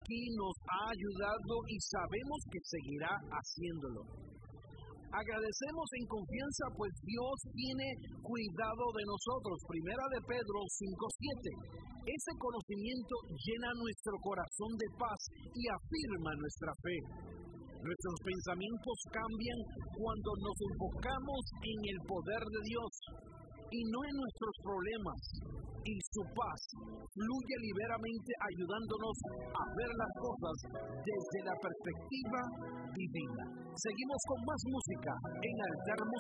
aquí nos ha ayudado y sabemos que seguirá haciéndolo. Agradecemos en confianza, pues Dios tiene cuidado de nosotros. Primera de Pedro 5:7. Ese conocimiento llena nuestro corazón de paz y afirma nuestra fe. Nuestros pensamientos cambian cuando nos enfocamos en el poder de Dios y no en nuestros problemas. Y su paz fluye liberamente, ayudándonos a ver las cosas desde la perspectiva divina. Seguimos con más música en Altar Musical.